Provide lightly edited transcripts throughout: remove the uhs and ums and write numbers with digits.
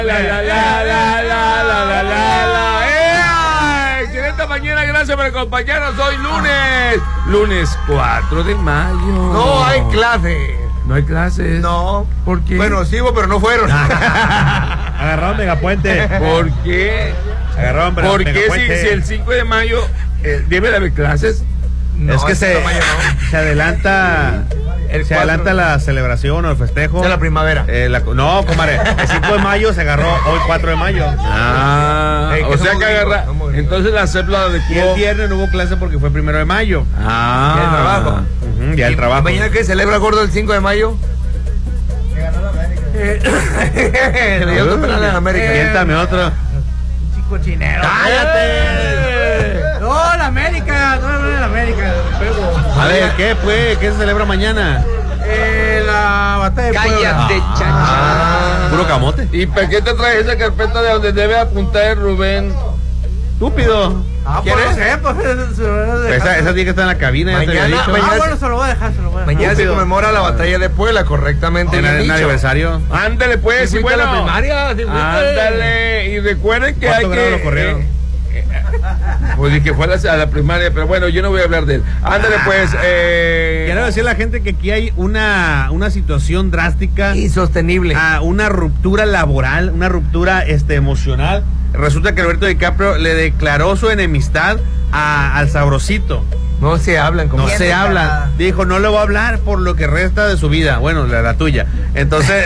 Excelente mañana, gracias por acompañarnos. Hoy lunes 4 de mayo. No hay clase. No hay clases. No. ¿Por qué? Bueno, sí, pero no fueron. Agarraron Megapuente. ¿Por qué? Agarraron ¿Por qué Megapuente. si el 5 de mayo debe de haber clases? No, es que se adelanta. Se adelanta la celebración o el festejo de la primavera. No, comadre. El 5 de mayo se agarró hoy 4 de mayo. O sea que agarra. Entonces la CEP la Y el viernes no hubo clase porque fue 1 de mayo. Y el trabajo. Ya el trabajo. ¿Mañana qué celebra gordo el 5 de mayo? Que ganó la América. Le dio otra penal a América. Siéntame otro. Chico chinero. ¡Cállate! No, la América. No, la América. A ver, ¿qué pues? ¿Qué se celebra mañana? La batalla de Cállate, Puebla. Puro camote. ¿Y por qué te traes esa carpeta de donde debe apuntar el Rubén? Estúpido. ¿Quién es? Esa tiene que estar en la cabina. Mañana- ya te había dicho. mañana- Bueno, se lo voy a dejar, Mañana se Estúpido. conmemora la batalla de Puebla, correctamente. En bien el dicho. aniversario. Ándale pues, ¿Sí y fuiste a bueno. la primaria? ¿Sí fuiste? Ándale, y recuerden que hay ¿Cuánto grado que... lo corrieron? Pues y que fue a la primaria, pero bueno, yo no voy a hablar de él. Ándale pues, Quiero decirle a la gente que aquí hay una situación drástica, Insostenible. una ruptura laboral, una ruptura emocional. Resulta que Roberto DiCaprio le declaró su enemistad al Sabrosito. No se hablan como No se habla. Dijo, no le voy a hablar por lo que resta de su vida. Bueno, la tuya. Entonces,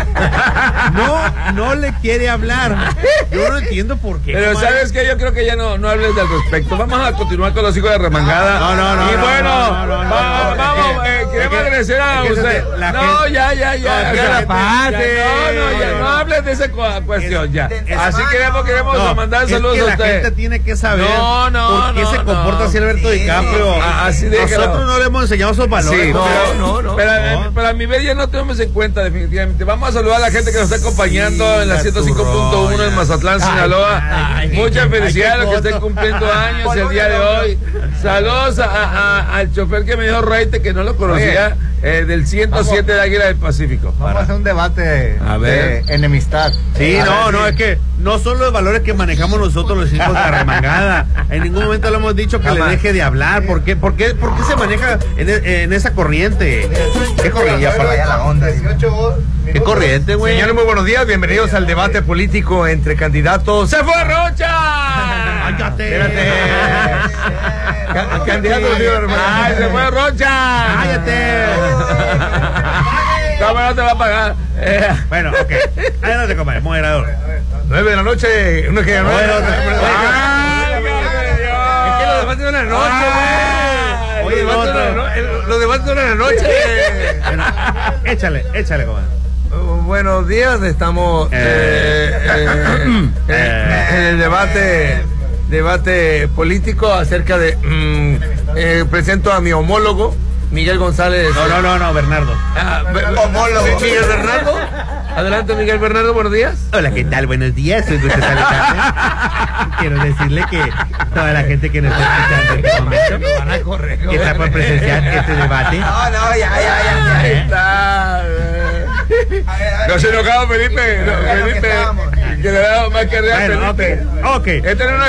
no le quiere hablar. Yo no entiendo por qué. pero comadre. ¿sabes qué? Yo creo que ya no hables al respecto. Vamos a continuar con los hijos de remangada. No, Y no, bueno, no, vamos, queremos agradecer a usted. No, ya. No, Ya la pase. No hables de esa cuestión ya. Así queremos mandar saludos que a la usted. gente tiene que saber por qué se comporta así Alberto DiCaprio. Así déjalo. Nosotros no le hemos enseñado esos valores. Sí, no. Pero a mi ver ya no tenemos en cuenta definitivamente. Vamos a saludar a la gente que nos está acompañando en la 105.1 en Mazatlán, Sinaloa. Muchas felicidades a los que estén cumpliendo años el día de hoy. Saludos al chofer que me dio raite, que no lo conocía, del 107 de Águila del Pacífico. Vamos a hacer un debate A ver. de enemistad. Sí, no, es que no son los valores que manejamos nosotros los hijos de remangada. En ningún momento le hemos dicho que le deje de hablar. ¿Por qué se maneja en esa corriente? ¿Qué corriente? Ya para allá la onda. 18 ¿Qué corriente, güey? Señores, muy buenos días. Bienvenidos al debate político entre candidatos. ¡Se fue Rocha! ¡Cállate! Candidatos de ¡Ay, se fue Rocha! ¡Cállate! ¿Cómo no te va a pagar? Bueno, ok. Adelante, compadre, moderador. 9 de la noche. Uno que ganó. Es que los debates son en la noche, güey. Oye, Los debates son en la noche. Bueno, échale, compadre. Buenos días, estamos en el debate político acerca de presento a mi homólogo Miguel González. No, Bernardo. Homólogo. Miguel Bernardo. Adelante, Miguel Bernardo, buenos días. Hola, ¿qué tal? Buenos días, soy Gusto saludarle. Quiero decirle que toda la gente que nos está escuchando en este momento, que está por presenciar este debate. No, ya. Ahí está. No se enojado, Felipe. Ya, Felipe, que estábamos. que le da más que real, Bueno, Felipe. ok. Este no